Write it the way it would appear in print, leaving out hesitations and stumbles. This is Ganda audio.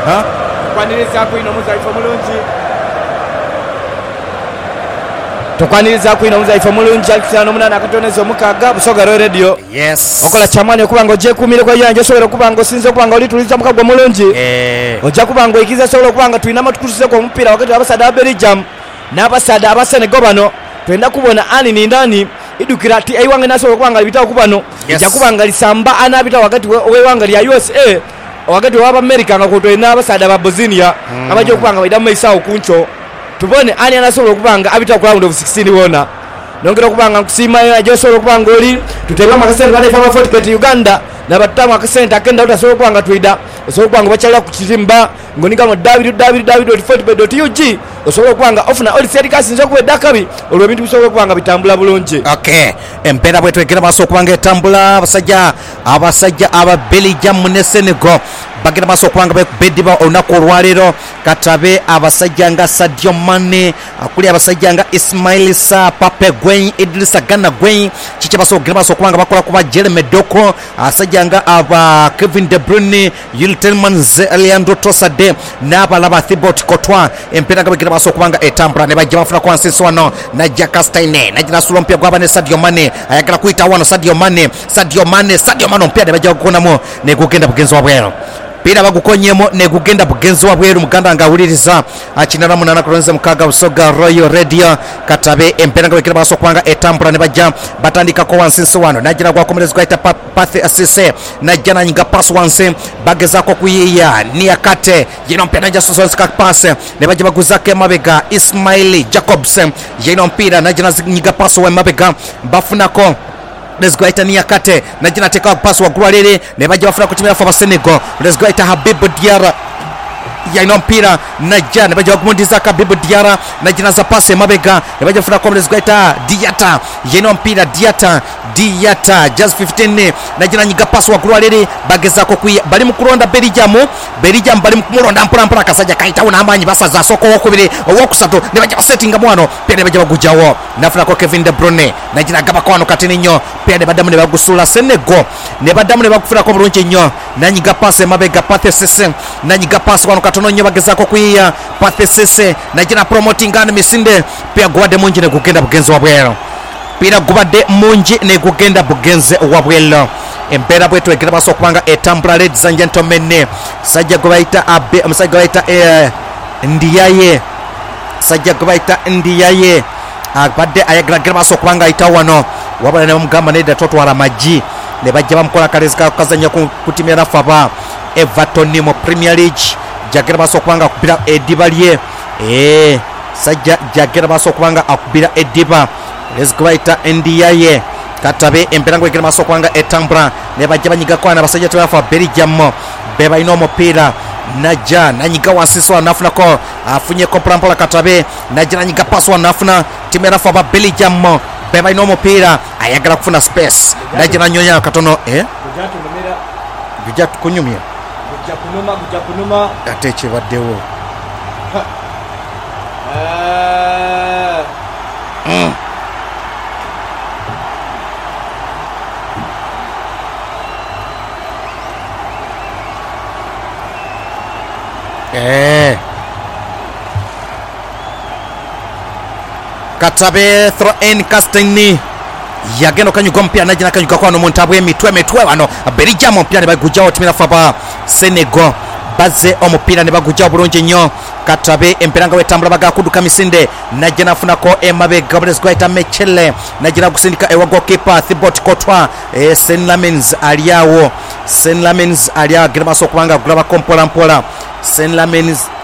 Kwaniriza kuino Muzaifa mulungi. Tukwaniriza kuino Muzaifa mulungi alikuwa nomunana akatoneza omukaga Busoga Radio. Yes. Okola chamani okubanga oje kumire kwa yanje sobera okubanga osinze okubanga olituliza mukagwa mulungi. Oja kubanga ikiza sobera okubanga tuinama tukutuze kwa mpira wakati abasada Belgium n'abasada abasenego bano twenda kubona ani ni ndani idukira ti aiwange naso okubanga libita kubano. Ja kubanga lisamba anabita wakati wewanga lya USA wakati wa America ngakotoye n'abasada ba Bosnia abaje okubanga baida maisa okuncho tubone ani anasobola okubanga abita ku round of 16 wona nongera okubanga kusima ajosobola okubanga oli tuteba makasente bale fama 40 peti Uganda na batama akasente akenda utasobola okubanga tuida osobola okubanga bachalira ku kirimba ngonika mu www.40bet.ug osobola okubanga ofuna oli serikasi nzo kuweda kabi olwo bintu bisobola okubanga bitambula bulungi. Okay, empera bwe twegera baso okubanga etambula abasajja aba Belgium ne Senegal bagenda baso okubanga bediba olunaku olwaleero katabe abasajja nga Sadio Mane akuli abasajja nga Ismail Sarr Pape Gueye Idrissa Gana Gueye chiche baso okugenda baso okubanga bakola kuba Jeremy Doku asajja nga aba Kevin De Bruyne Yul Tielemans Leandro Trossard n'abalaba Thibaut Courtois empera bagenda baso okubanga etambula ne bajja bafuna kwa nsenso wano na Jack Steiner na jina sulompia gwaba ne Sadio Mane ayagala kuita wano Sadio Mane ompia ne bajja kukonamu ne kugenda bugenzo wabwero pira bagukonyemo ne kugenda bugenzo wabweru muganda nga uliriza achinara munana kulonze mukaga Busoga Royal Radio katabe empera nga bekira baso kwanga etambula ne bajja batandika ko wansinso wano najira kwa komerezwa ita path assise najana nyinga pass wanse bageza ko kuyiya ni akate yino mpira nja sosonska pass ne bajja baguzake mabega Ismail Jacobs yino mpira najana nyinga pass wa mabega bafunako Let's go ita ni akate na jina teka pass wa Gwalere ne bajja bafuna kutimira fa Senegal. Let's go ita Habib Diarra ya ino mpira na jana ne bajja kumundiza ka Habib Diarra na jina za pass mabega ne bajja bafuna kwa let's go ita Diata ya ino mpira Diata just 15 na jina nyiga pass wa Gwalere bageza ko kuya bali mukulonda Belgium bali mukulonda mpura kasaja kaita una amanyi basaza soko okubiri owokusatu ne bajja settinga mwano pia ne bajja bagujawo nafuna ko Kevin De Bruyne na jina gaba kwano katini nyo pia ne badamu ne bagusula Senegal ne badamu ne bagufuna ko bulungi nyo na nyiga pass mabega Pathé Cissé na nyiga pass kwano katono nyo bageza ko kuya Pathé Cissé na jina promoting and misinde pia gwade munji ne kugenda bugenzo wabwero pira gubadde munji ne kugenda bugenze wabwelo empera bwetu ekira baso kubanga etambula ladies and gentlemen sajja gobaita abe musajja gobaita ndiyaye sajja gobaita ndiyaye abadde ayagira baso kubanga ita wano wabala ne mugamba ne datotwala maji ne bajja bamukola kalezika kazanya kutimira faba Everton mu Premier League jagira baso kubanga kubira edibalye sajja jagira baso kubanga akubira ediba let's go ita ndiyaye katabe empera ngo ekira baso kubanga etambula ne bajja banyiga kwana basajja twafa Belgium beba ino mupira naja nanyiga wansiso anafuna ko afunye komprampola katabe naja nanyiga paswa anafuna timera fa Belgium beba ino mupira ayagala kufuna space naja nanyonya katono gujatu kunyumya gujakunuma ateche baddewo katabe throw in Castini yageno kanyugo mpya najina kanyugo kwano muntabwe mitwe wano Belgium mpya ne bagujawo timira faba Senegal baze omupira ne bagujawo bulungi nnyo katabe empiranga wetambula bagakuduka misinde najina funako emabega Let's go ita Mechele najina kusindika ewago keeper Thibaut Courtois Senlamens aliawo gira baso kubanga gulaba kompola Senlamens